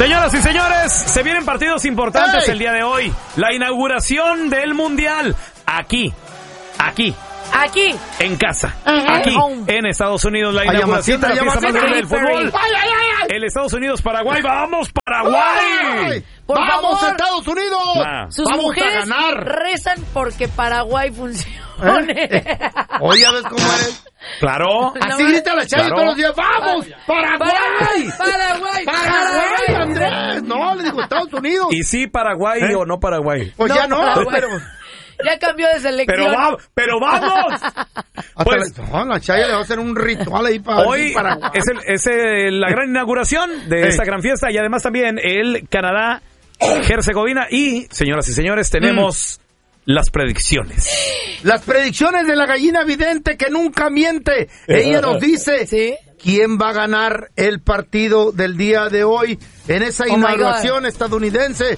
Señoras y señores, se vienen partidos importantes el día de hoy. La inauguración del Mundial. Aquí. En casa. Aquí, en Estados Unidos, la inauguración de la fiesta más grande del fútbol. El Estados Unidos-Paraguay. ¡Vamos, Paraguay! ¡Vamos, favor, Estados Unidos! Sus ¡Vamos mujeres a ganar! rezan porque Paraguay funcione. Oye, ¿ves cómo es? Claro. Así grita la Chayo todos los días. ¡Vamos, Paraguay! ¡Paraguay, Andrés! No, le digo Estados Unidos. ¿Y sí Paraguay o no Paraguay? Pues ya no. Pero ya cambió de selección. ¡Pero vamos! Pues, la Chayo le va a hacer un ritual ahí para hoy Paraguay. es la gran inauguración de esta gran fiesta y además también el Canadá, Herzegovina y, señoras y señores, tenemos las predicciones. Las predicciones de la gallina vidente que nunca miente. Ella nos dice quién va a ganar el partido del día de hoy en esa inauguración estadounidense,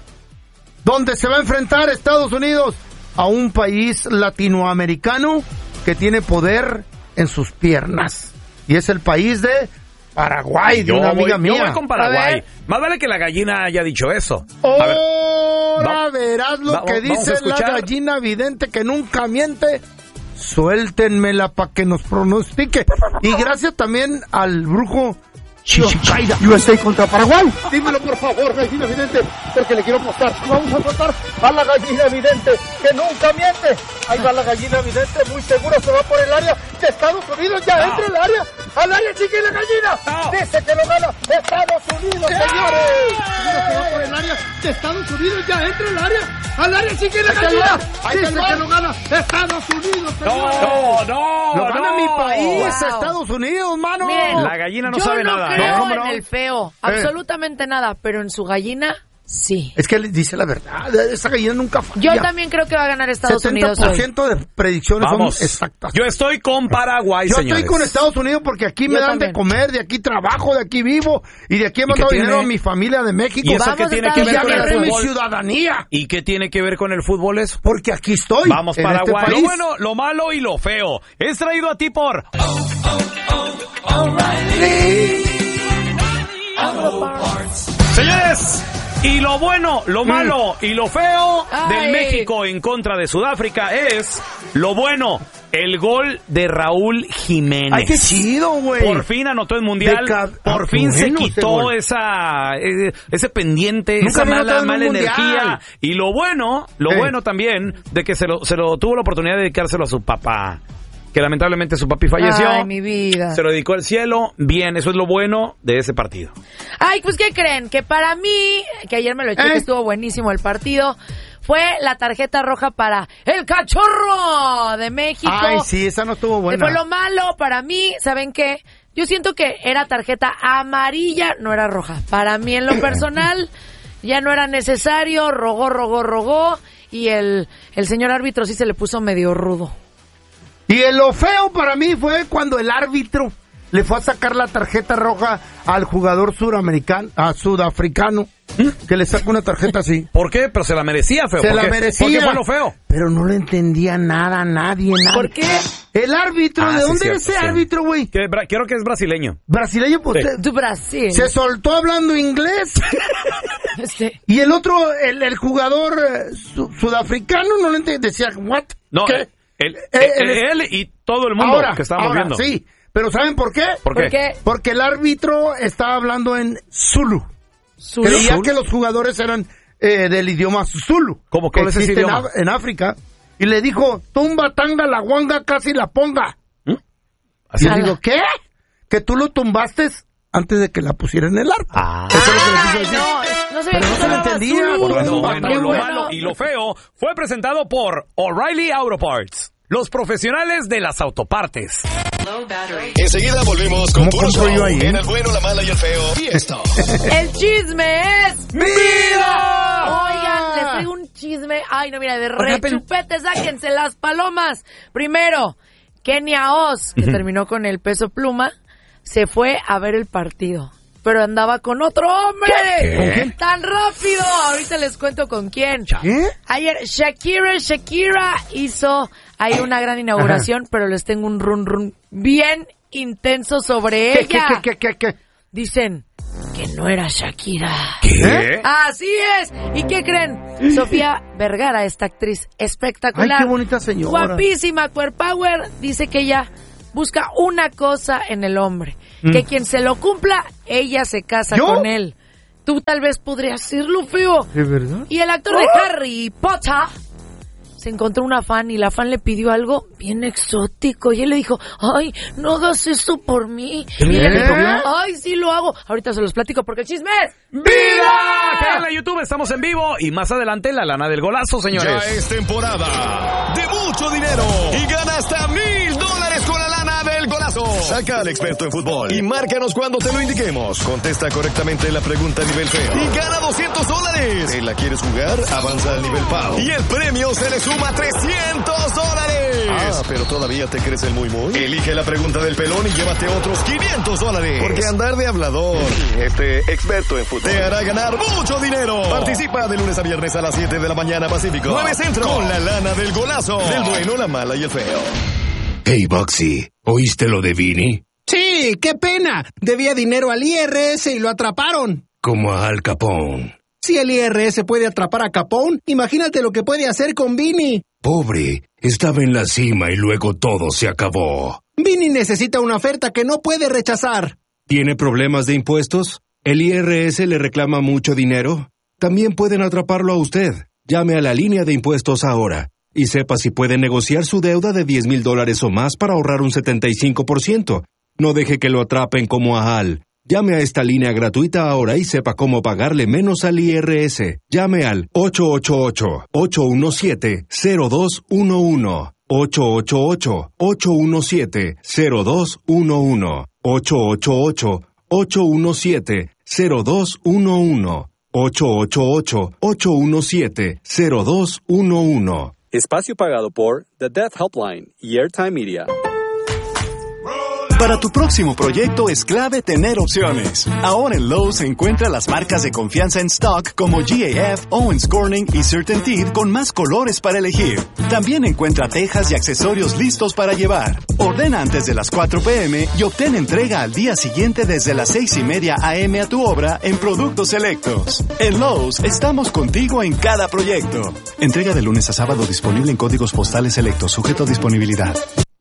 donde se va a enfrentar Estados Unidos a un país latinoamericano que tiene poder en sus piernas. Y es el país de Paraguay, de una amiga mía. Yo voy con Paraguay. Más vale que la gallina haya dicho eso. Ahora verás lo que dice la gallina vidente que nunca miente. Suéltenmela para que nos pronostique. Y gracias también al brujo Chichicaida. USA contra Paraguay. Dímelo por favor, gallina vidente, porque le quiero apostar. Vamos a apostar a la gallina vidente que nunca miente. Ahí va la gallina vidente, muy seguro se va por el área de Estados Unidos. Ya entra el área, al área chica y la gallina. Dice que lo gana Estados Unidos, señores. Se va por el área de Estados Unidos. Ya entra el área, al área chica y la gallina. Dice que lo gana Estados Unidos, señores. No. Lo gana mi país, Estados Unidos, mano. Miren, la gallina no sabe nada. Yo no creo en el feo, absolutamente nada, pero en su gallina, sí. Es que él dice la verdad, esa gallina nunca falla. Yo también creo que va a ganar Estados Unidos hoy. 70% de predicciones son exactas. Yo estoy con Paraguay, Yo señores. estoy con Estados Unidos porque aquí me dan de comer, de aquí trabajo, de aquí vivo, y de aquí he mandado dinero a mi familia de México. ¿Y eso qué tiene que ver con el fútbol? Mi ciudadanía. ¿Y qué tiene que ver con el fútbol eso? Porque aquí estoy. Vamos, Paraguay. Lo bueno, lo malo y lo feo. Es traído a ti por Señores, y lo bueno, lo malo y lo feo del México en contra de Sudáfrica es lo bueno, el gol de Raúl Jiménez. ¡Ay, qué chido, güey! Por fin anotó el Mundial, por fin se quitó ese pendiente, esa mala energía. Y lo bueno también, de que se lo tuvo la oportunidad de dedicárselo a su papá, que lamentablemente su papi falleció. Ay, mi vida. Se lo dedicó al cielo. Bien, eso es lo bueno de ese partido. Ay, pues, ¿qué creen? Que para mí, que ayer me lo eché, que estuvo buenísimo el partido, fue la tarjeta roja para el Cachorro de México. Ay, sí, esa no estuvo buena. Fue lo malo para mí, ¿saben qué? Yo siento que era tarjeta amarilla, no era roja. Para mí, en lo personal, ya no era necesario, rogó, y el señor árbitro sí se le puso medio rudo. Y lo feo para mí fue cuando el árbitro le fue a sacar la tarjeta roja al jugador sudafricano, que le saca una tarjeta así. ¿Por qué? Pero se la merecía, feo. Se la merecía. ¿Por qué fue lo feo? Pero no le entendía nada a nadie. ¿Por qué? El árbitro, ¿de dónde es ese árbitro, güey? Creo que es brasileño. Brasileño, pues. De Brasil. Se soltó hablando inglés. Y el otro, el jugador sudafricano, no le entendía. Decía, ¿what? No, ¿qué? Él y todo el mundo que estábamos viendo. Sí, pero ¿saben por qué? ¿Por qué? Porque el árbitro estaba hablando en Zulu. Creía que los jugadores eran del idioma Zulu. ¿Cómo que existe ese idioma? En África. Y le dijo, tumba, tanga, la guanga, casi la ponga. ¿Así? Y le digo, ¿qué? Que tú lo tumbaste antes de que la pusiera en el arco. Eso es lo que le quiso decir. No se lo entendía. Lo malo y lo feo fue presentado por O'Reilly Auto Parts, los profesionales de las autopartes. Enseguida volvemos con puro show ahí, en el bueno, la mala y el feo. Y esto. El chisme es ¡Mira! Oigan, les traigo un chisme. Ay, no, mira, de rechupete, sáquense las palomas. Primero, Kenia Oz, que terminó con el Peso Pluma, se fue a ver el partido, pero andaba con otro hombre. ¿Qué? ¡Tan rápido! Ahorita les cuento con quién. ¿Qué? Ayer Shakira hizo ahí una gran inauguración, pero les tengo un run bien intenso sobre ella. ¿Qué? Dicen, que no era Shakira. ¿Qué? Así es. ¿Y qué creen? Sofía Vergara, esta actriz espectacular. Ay, qué bonita señora. Guapísima, Power, dice que ella busca una cosa en el hombre. Que quien se lo cumpla, ella se casa con él. Tú tal vez podrías decirlo, feo. ¿De verdad? Y el actor de Harry Potter se encontró una fan y la fan le pidió algo bien exótico y él le dijo, ay, no hagas eso por mí. Y ella le dijo, ay, sí lo hago. Ahorita se los platico porque el chisme es ¡Vida! Canal de YouTube, estamos en vivo y más adelante la lana del golazo, señores. Ya es temporada de mucho dinero y gana hasta $1,000 con la lana del golazo. Saca al experto en fútbol y márcanos cuando te lo indiquemos. Contesta correctamente la pregunta a nivel feo y gana $200. ¿Te la quieres jugar? Avanza al nivel PAO y el premio se le suma $300. Ah, pero todavía te crees el muy. Elige la pregunta del pelón y llévate otros $500. Porque andar de hablador, experto en fútbol, te hará ganar mucho dinero. Participa de lunes a viernes a las 7 de la mañana Pacífico, 9 Centro, con la lana del golazo, del bueno, la mala y el feo. Hey, Boxy, ¿oíste lo de Vini? Sí, qué pena. Debía dinero al IRS y lo atraparon. Como a Al Capone. Si el IRS puede atrapar a Capone, imagínate lo que puede hacer con Vini. Pobre, estaba en la cima y luego todo se acabó. Vini necesita una oferta que no puede rechazar. ¿Tiene problemas de impuestos? ¿El IRS le reclama mucho dinero? También pueden atraparlo a usted. Llame a la línea de impuestos ahora y sepa si puede negociar su deuda de $10,000 o más para ahorrar un 75%. No deje que lo atrapen como a Al. Llame a esta línea gratuita ahora y sepa cómo pagarle menos al IRS. Llame al 888-817-0211. 888-817-0211. 888-817-0211. 888-817-0211. Espacio pagado por The Death Helpline y Airtime Media. Para tu próximo proyecto es clave tener opciones. Ahora en Lowe's encuentra las marcas de confianza en stock como GAF, Owens Corning y CertainTeed con más colores para elegir. También encuentra tejas y accesorios listos para llevar. Ordena antes de las 4 p.m. y obtén entrega al día siguiente desde las 6:30 a.m. a tu obra en productos selectos. En Lowe's estamos contigo en cada proyecto. Entrega de lunes a sábado disponible en códigos postales selectos, sujeto a disponibilidad.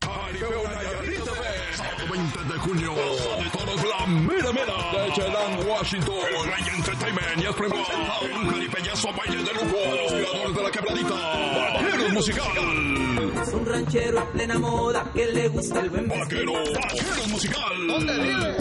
Washington, Rey Entertainment y es presentado un jaripeñazo baile de lujo. Los creadores de la quebradita, Vaqueros Musical. Es un ranchero en plena moda que le gusta el buen Vaqueros Musical. ¿Dónde vive?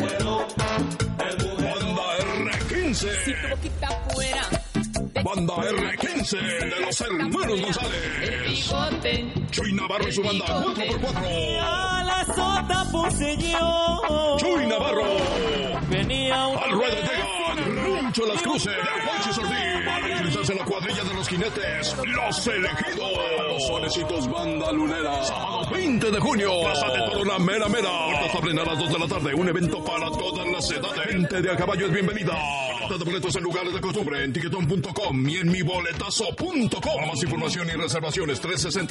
Banda R15. Si tu boquita fuera. Banda R15 de los hermanos González. Chuy Navarro y su banda 4x4. A la sota puse yo. Chuy Navarro. Venía un... Al ruedo llegan Runcho Las Cruces, Ponchis Ortiz. Van a utilizarse en la cuadrilla de los jinetes, Los Elegidos. Los Solecito Banda Lunera. Sábado 20 de junio. Plaza de Toro La Mera Mera. Puertas abren a las 2 de la tarde. Un evento para todas las edades. Gente de a caballo es bienvenida. Venta de boletos en lugares de costumbre en tiquetón.com y en miboletazo.com. Para más información y reservaciones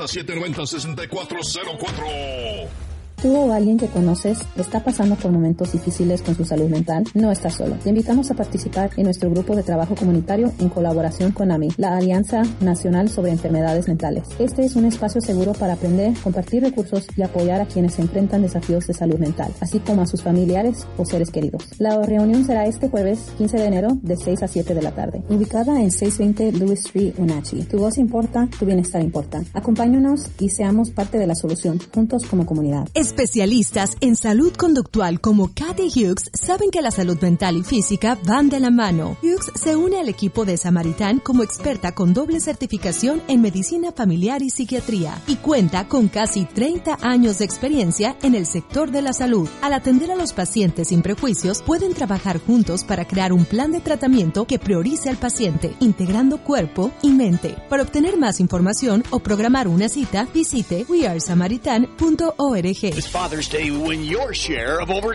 360-790-6404. ¿Tú o alguien que conoces está pasando por momentos difíciles con su salud mental? No estás solo. Te invitamos a participar en nuestro grupo de trabajo comunitario en colaboración con AMI, la Alianza Nacional sobre Enfermedades Mentales. Este es un espacio seguro para aprender, compartir recursos y apoyar a quienes se enfrentan desafíos de salud mental, así como a sus familiares o seres queridos. La reunión será este jueves 15 de enero de 6 a 7 de la tarde, ubicada en 620 Lewis Street, Wenatchee. Tu voz importa, tu bienestar importa. Acompáñanos y seamos parte de la solución, juntos como comunidad. Especialistas en salud conductual como Kathy Hughes saben que la salud mental y física van de la mano. Hughes se une al equipo de Samaritan como experta con doble certificación en medicina familiar y psiquiatría y cuenta con casi 30 años de experiencia en el sector de la salud. Al atender a los pacientes sin prejuicios, pueden trabajar juntos para crear un plan de tratamiento que priorice al paciente, integrando cuerpo y mente. Para obtener más información o programar una cita, visite wearesamaritan.org. This Father's Day, win your share of over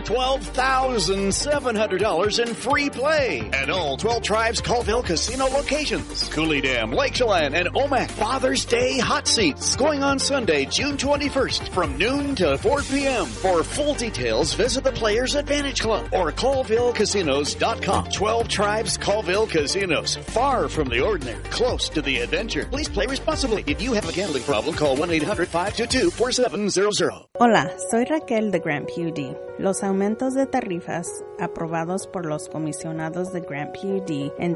$12,700 in free play at all 12 Tribes Colville Casino locations. Cooley Dam, Lake Chelan, and Omak. Father's Day Hot Seats going on Sunday, June 21st from noon to 4 p.m. For full details, visit the Players Advantage Club or ColvilleCasinos.com. 12 Tribes Colville Casinos. Far from the ordinary, close to the adventure. Please play responsibly. If you have a gambling problem, call 1-800-522-4700. Hola, soy Raquel de Grant PUD. Los aumentos de tarifas aprobados por los comisionados de Grant PUD en